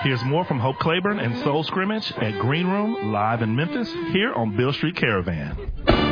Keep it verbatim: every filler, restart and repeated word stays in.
Here's more from Hope Claiborne and Soul Scrimmage at Green Room, live in Memphis, here on Beale Street Caravan.